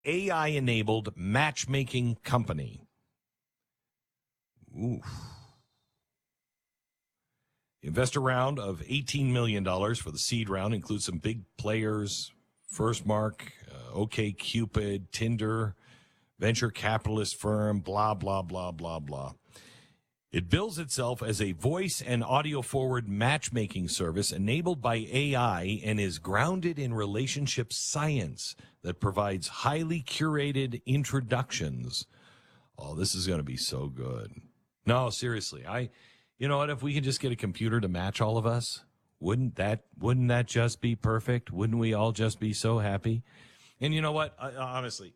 AI-enabled matchmaking company. Oof. Investor round of $18 million for the seed round includes some big players, FirstMark, OkCupid, Tinder, venture capitalist firm, blah, blah, blah, blah, blah. It bills itself as a voice and audio-forward matchmaking service enabled by AI and is grounded in relationship science that provides highly curated introductions. Oh, this is going to be so good. No, seriously, you know what? If we could just get a computer to match all of us, wouldn't that just be perfect? Wouldn't we all just be so happy? And you know what? Honestly,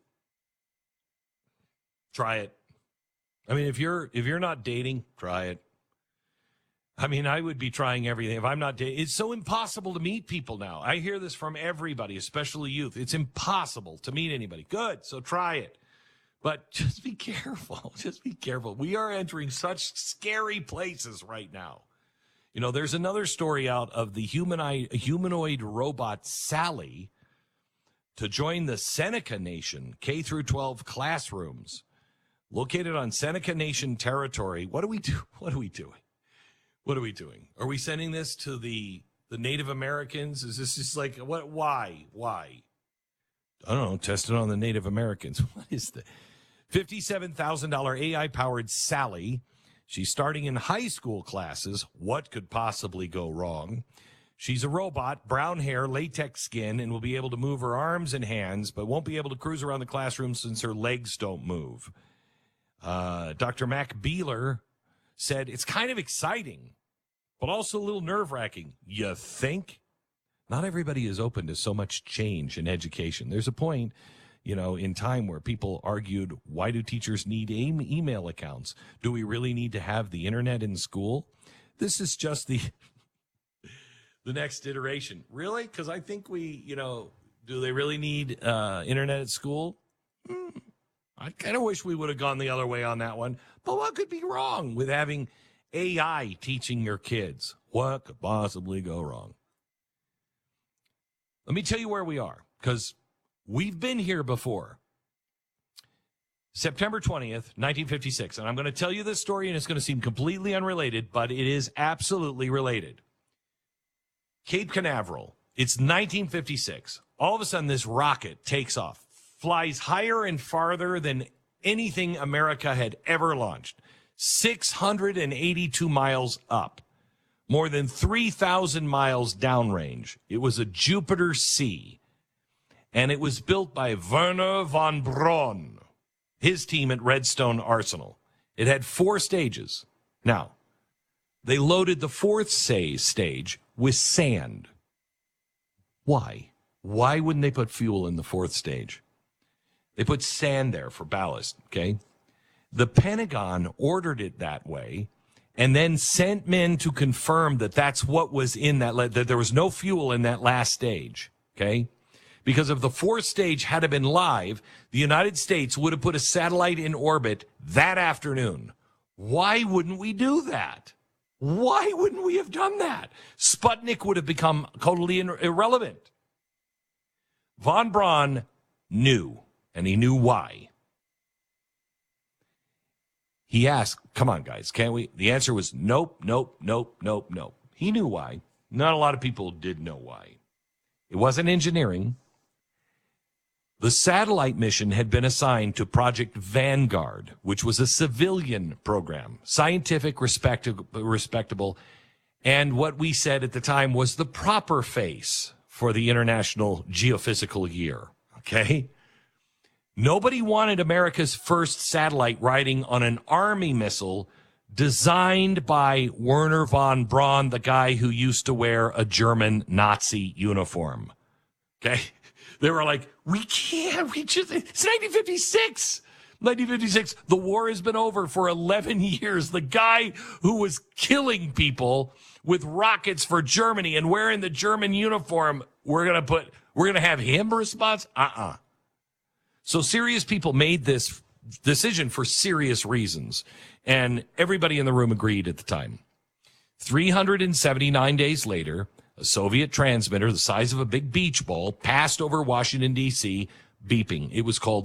try it. I mean, if you're not dating, try it. I mean, I would be trying everything. If I'm not dating, it's so impossible to meet people now. I hear this from everybody, especially youth. It's impossible to meet anybody. Good, so try it. But just be careful. Just be careful. We are entering such scary places right now. You know, there's another story out of the humanoid robot Sally to join the Seneca Nation K through 12 classrooms located on Seneca Nation territory. What do we do? What are we doing? What are we doing? Are we sending this to the Native Americans? Is this just like, what? Why? I don't know. Test it on the Native Americans. What is the $57,000 AI-powered Sally? She's starting in high school classes. What could possibly go wrong? She's a robot, brown hair, latex skin, and will be able to move her arms and hands, but won't be able to cruise around the classroom since her legs don't move. Dr. Mac Beeler said it's kind of exciting, but also a little nerve-wracking. You think? Not everybody is open to so much change in education. There's a point, you know, in time where people argued, why do teachers need email accounts? Do we really need to have the internet in school? This is just the next iteration. Really? Because I think do they really need internet at school? I kind of wish we would have gone the other way on that one. But what could be wrong with having AI teaching your kids? What could possibly go wrong? Let me tell you where we are, because we've been here before. September 20th, 1956. And I'm going to tell you this story, and it's going to seem completely unrelated, but it is absolutely related. Cape Canaveral. It's 1956. All of a sudden, this rocket takes off. Flies higher and farther than anything America had ever launched. 682 miles up. More than 3,000 miles downrange. It was a Jupiter C. And it was built by Wernher von Braun, his team at Redstone Arsenal. It had 4 stages. Now, they loaded the 4th stage with sand. Why? Why wouldn't they put fuel in the 4th stage? They put sand there for ballast, okay? The Pentagon ordered it that way and then sent men to confirm that that's what was in that there was no fuel in that last stage, okay? Because if the 4th stage had been live, the United States would have put a satellite in orbit that afternoon. Why wouldn't we do that? Why wouldn't we have done that? Sputnik would have become totally irrelevant. Von Braun knew. And he knew why. He asked, come on, guys, can't we? The answer was nope. He knew why. Not a lot of people did know why. It wasn't engineering. The satellite mission had been assigned to Project Vanguard, which was a civilian program, scientific, respectable, and what we said at the time was the proper face for the International Geophysical Year, okay? Nobody wanted America's first satellite riding on an Army missile designed by Wernher von Braun, the guy who used to wear a German Nazi uniform. Okay? They were like, it's 1956. 1956. The war has been over for 11 years. The guy who was killing people with rockets for Germany and wearing the German uniform, we're going to have him response? So serious people made this decision for serious reasons, and everybody in the room agreed at the time. 379 days later, a Soviet transmitter the size of a big beach ball passed over Washington, D.C., beeping. It was called